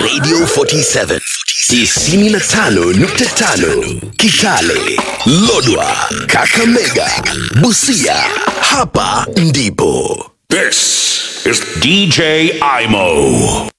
Radio 47 95.5 Kitale, Lodwar, Kakamega, Busia. Hapa ndipo. This is DJ Imo.